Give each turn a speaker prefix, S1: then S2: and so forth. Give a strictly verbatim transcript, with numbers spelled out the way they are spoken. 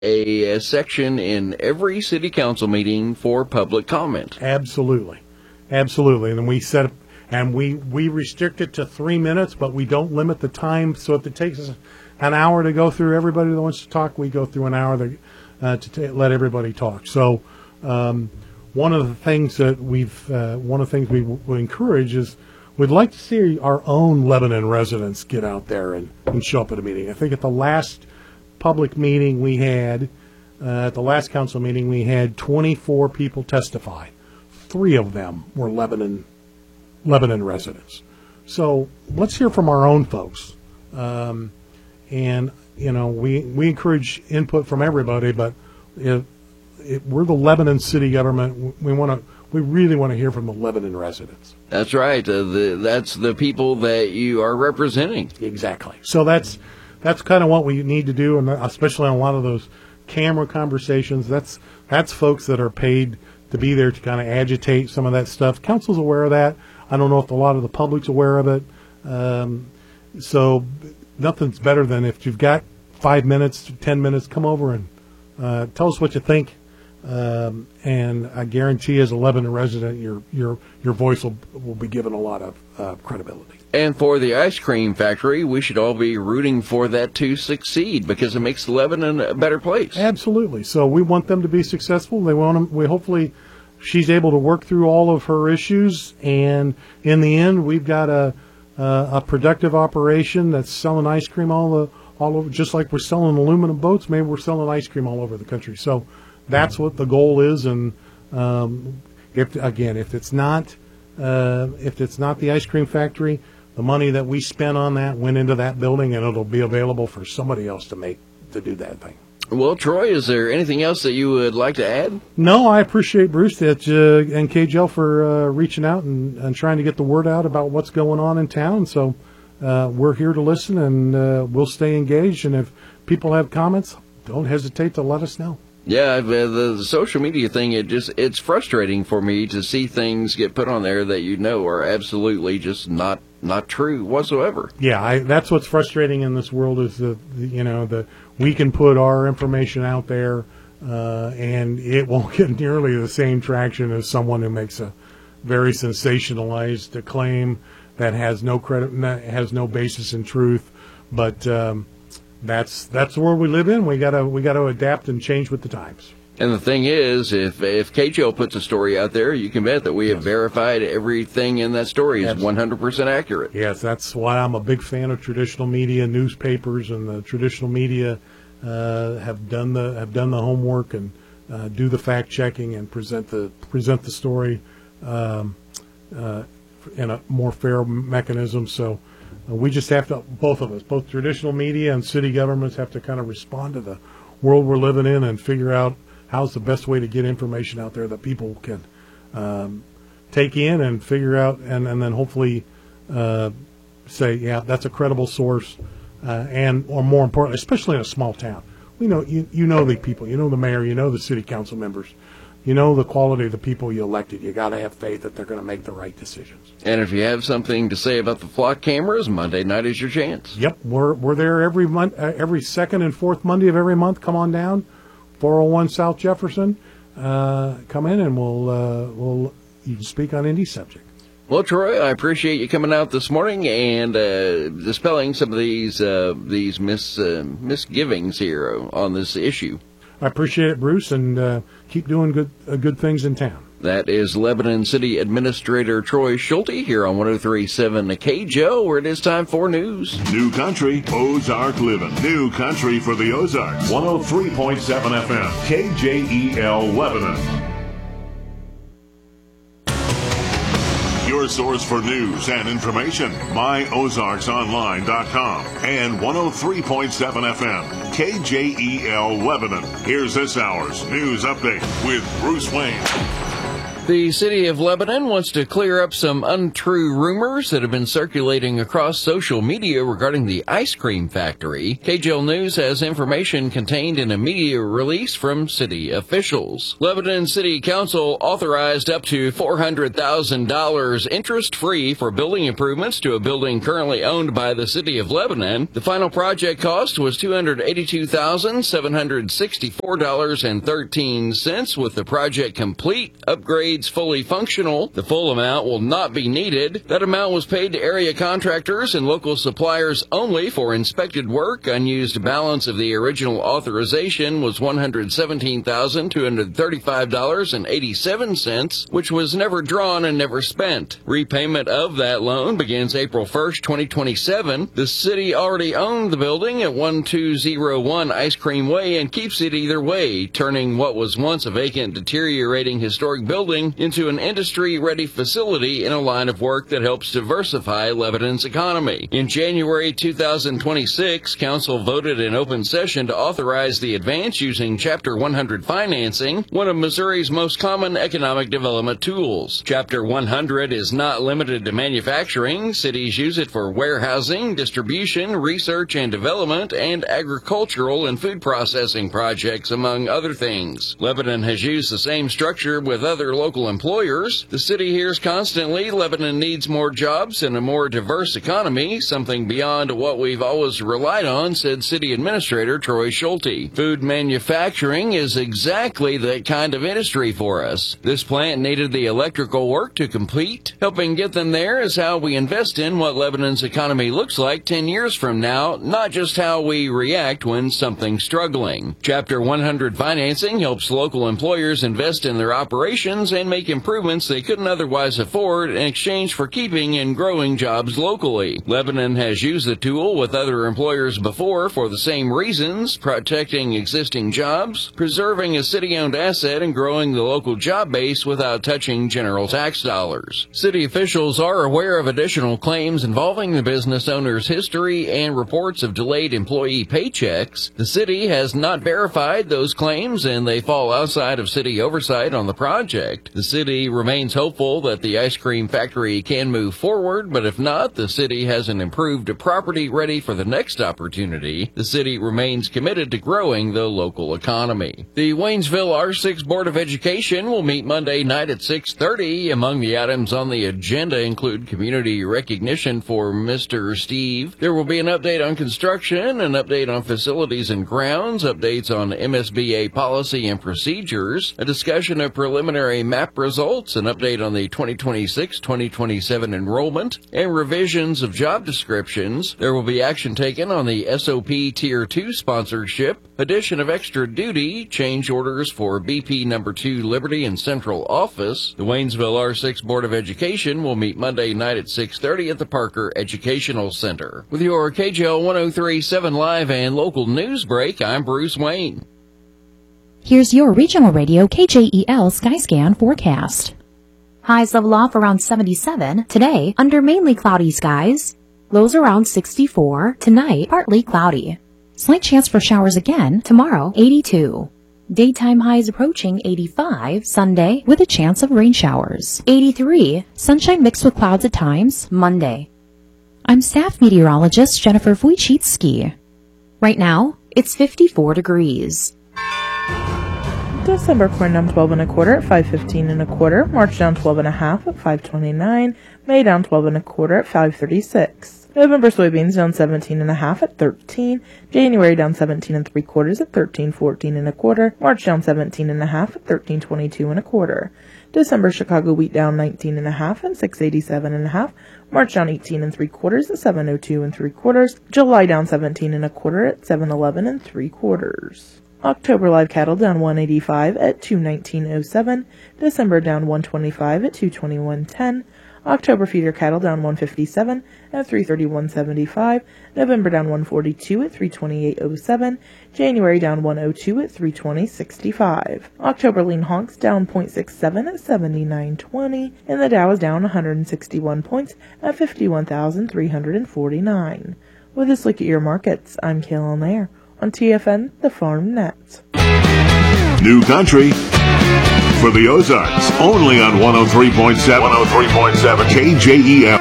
S1: a, a section in every city council meeting for public comment.
S2: Absolutely. Absolutely. And we set up, and we, we restrict it to three minutes, but we don't limit the time. So if it takes us an hour to go through everybody that wants to talk, we go through an hour to, uh, to t- let everybody talk. So um, one of the things that we've, uh, one of the things we w- we encourage is we'd like to see our own Lebanon residents get out there and, and show up at a meeting. I think at the last public meeting we had, uh, at the last council meeting, we had twenty-four people testify. Three of them were Lebanon Lebanon residents. So let's hear from our own folks. Um, and, you know, we, we encourage input from everybody, but if, if we're the Lebanon city government, we want to, we really want to hear from the Lebanon residents.
S1: That's right. Uh, the, that's the people that you are representing.
S2: Exactly. So that's, that's kind of what we need to do, and especially on a lot of those camera conversations, that's, that's folks that are paid to be there to kind of agitate some of that stuff. Council's aware of that. I don't know if a lot of the public's aware of it. Um, so nothing's better than if you've got five minutes, ten minutes, come over and uh, tell us what you think. Um, and I guarantee, as a Lebanon resident, your your your voice will will be given a lot of uh, credibility.
S1: And for the ice cream factory, we should all be rooting for that to succeed because it makes Lebanon a better place.
S2: Absolutely. So we want them to be successful. They want them. We hopefully she's able to work through all of her issues, and in the end, we've got a a, a productive operation that's selling ice cream all the all over. Just like we're selling aluminum boats, maybe we're selling ice cream all over the country. So that's what the goal is. And um, if again, if it's not uh, if it's not the ice cream factory, the money that we spent on that went into that building, and it'll be available for somebody else to make to do that thing.
S1: Well, Troy, is there anything else that you would like to add?
S2: No, I appreciate Bruce that, uh, and K J L for uh, reaching out and, and trying to get the word out about what's going on in town. So uh, we're here to listen, and uh, we'll stay engaged. And if people have comments, don't hesitate to let us know.
S1: Yeah, the, the social media thing, it just it's frustrating for me to see things get put on there that you know are absolutely just not not true whatsoever.
S2: Yeah, I, that's what's frustrating in this world is that, you know, the we can put our information out there uh, and it won't get nearly the same traction as someone who makes a very sensationalized claim that has no credit, has no basis in truth. But um, that's that's the world we live in. We gotta we gotta adapt and change with the times.
S1: And the thing is, if if K J O puts a story out there, you can bet that we have yes. verified everything in that story is Absolutely. one hundred percent accurate.
S2: Yes, that's why I'm a big fan of traditional media, newspapers, and the traditional media uh, have done the have done the homework and uh, do the fact checking and present the present the story um, uh, in a more fair mechanism. So uh, we just have to, both of us, both traditional media and city governments, have to kind of respond to the world we're living in and figure out how's the best way to get information out there that people can um, take in and figure out, and, and then hopefully uh, say, yeah, that's a credible source, uh, and or more importantly, especially in a small town, we know you you know the people, you know the mayor, you know the city council members, you know the quality of the people you elected. You got to have faith that they're going to make the right decisions.
S1: And if you have something to say about the flock cameras, Monday night is your chance.
S2: Yep, we're we're there every month, uh, every second and fourth Monday of every month. Come on down. four oh one South Jefferson, uh, come in and we'll uh, we'll you can speak on any subject.
S1: Well, Troy, I appreciate you coming out this morning and uh, dispelling some of these uh, these mis uh, misgivings here on this issue.
S2: I appreciate it, Bruce, and uh, keep doing good uh, good things in town.
S1: That is Lebanon City Administrator Troy Schulte here on one oh three point seven K J O, where it is time for news.
S3: New country, Ozark living. New country for the Ozarks. one oh three point seven F M, K J E L Lebanon. Your source for news and information, my ozarks online dot com and one oh three point seven F M, K J E L Lebanon. Here's this hour's news update with Bruce Wayne.
S1: The city of Lebanon wants to clear up some untrue rumors that have been circulating across social media regarding the ice cream factory. K J L News has information contained in a media release from city officials. Lebanon City Council authorized up to four hundred thousand dollars interest-free for building improvements to a building currently owned by the city of Lebanon. The final project cost was two hundred eighty-two thousand seven hundred sixty-four dollars and thirteen cents, with the project complete, upgrades fully functional. The full amount will not be needed. That amount was paid to area contractors and local suppliers only for inspected work. Unused balance of the original authorization was one hundred seventeen thousand two hundred thirty-five dollars and eighty-seven cents, which was never drawn and never spent. Repayment of that loan begins April first, twenty twenty-seven. The city already owned the building at one two zero one Ice Cream Way and keeps it either way, turning what was once a vacant, deteriorating historic building into an industry-ready facility in a line of work that helps diversify Lebanon's economy. In January two thousand twenty-six, Council voted in open session to authorize the advance using Chapter one hundred financing, one of Missouri's most common economic development tools. Chapter one hundred is not limited to manufacturing. Cities use it for warehousing, distribution, research and development, and agricultural and food processing projects, among other things. Lebanon has used the same structure with other local employers. The city hears constantly Lebanon needs more jobs and a more diverse economy, something beyond what we've always relied on, said City Administrator Troy Schulte. Food manufacturing is exactly that kind of industry for us. This plant needed the electrical work to complete. Helping get them there is how we invest in what Lebanon's economy looks like ten years from now, not just how we react when something's struggling. Chapter one hundred financing helps local employers invest in their operations and make improvements they couldn't otherwise afford in exchange for keeping and growing jobs locally. Lebanon has used the tool with other employers before for the same reasons: protecting existing jobs, preserving a city-owned asset, and growing the local job base without touching general tax dollars. City officials are aware of additional claims involving the business owner's history and reports of delayed employee paychecks. The city has not verified those claims, and they fall outside of city oversight on the project. The city remains hopeful that the ice cream factory can move forward, but if not, the city has an improved property ready for the next opportunity. The city remains committed to growing the local economy. The Waynesville R six Board of Education will meet Monday night at six thirty. Among the items on the agenda include community recognition for Mister Steve. There will be an update on construction, an update on facilities and grounds, updates on M S B A policy and procedures, a discussion of preliminary map results, an update on the twenty twenty-six twenty twenty-seven enrollment, and revisions of job descriptions. There will be action taken on the S O P Tier two sponsorship, addition of extra duty, change orders for B P number two Liberty and Central Office. The Waynesville R six Board of Education will meet Monday night at six thirty at the Parker Educational Center. With your K J L one oh three point seven live and local news break, I'm Bruce Wayne.
S4: Here's your regional radio K J E L Skyscan forecast. Highs level off around seventy-seven. Today, under mainly cloudy skies. Lows around sixty-four. Tonight, partly cloudy. Slight chance for showers again. Tomorrow, eighty-two. Daytime highs approaching eighty-five. Sunday, with a chance of rain showers. eighty-three. Sunshine mixed with clouds at times. Monday. I'm staff meteorologist Jennifer Wojcicki. Right now, it's fifty-four degrees.
S5: December corn down twelve and a quarter at five fifteen and a quarter. March down twelve and a half at five twenty-nine. May down twelve and a quarter at five thirty-six. November soybeans down seventeen and a half at thirteen. January down seventeen and three quarters at thirteen fourteen and a quarter. March down seventeen and a half at thirteen twenty-two and a quarter. December Chicago wheat down nineteen and a half at six eighty-seven and a half. March down eighteen and three quarters at seven oh two and three quarters. July down seventeen and a quarter at seven eleven and three quarters. October live cattle down one eighty-five at two nineteen oh seven. December down one twenty-five at two twenty-one ten. October feeder cattle down one fifty-seven at three thirty-one seventy-five. November down one forty-two at three twenty-eight oh seven. January down one oh two at three twenty sixty-five. October lean hogs down zero point six seven at seventy-nine twenty. And the Dow is down one hundred sixty-one points at fifty-one thousand three hundred forty-nine. With this look at your markets, I'm Kaylin Lair on T F N, the Farm Net.
S3: New Country for the Ozarks, only on one oh three point seven, one oh three point seven K J E L.